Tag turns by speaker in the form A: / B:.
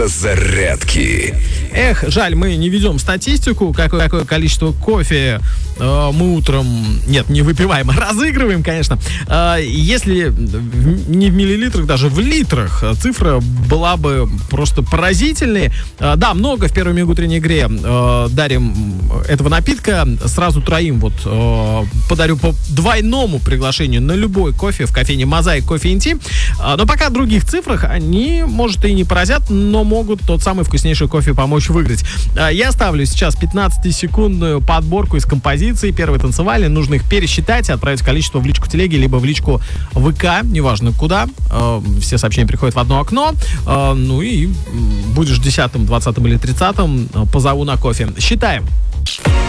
A: Зарядки.
B: Эх, жаль, мы не ведем статистику, какое количество кофе мы утром, нет, не выпиваем, а разыгрываем, конечно. Если не в миллилитрах, даже в литрах, цифра была бы просто поразительной. Да, много в первой утренней игре дарим этого напитка. Сразу троим подарю по двойному приглашению на любой кофе в кофейне Мозаик Кофе &Ти. Но пока в других цифрах они, может, и не поразят, но могут тот самый вкуснейший кофе помочь выиграть. Я ставлю сейчас 15-секундную подборку из композиций. Первый танцевальный. Нужно их пересчитать и отправить количество в личку телеги, либо в личку ВК, неважно куда. Все сообщения приходят в одно окно. Ну и будешь 10-м, 20-м или 30-м, позову на кофе. Считаем.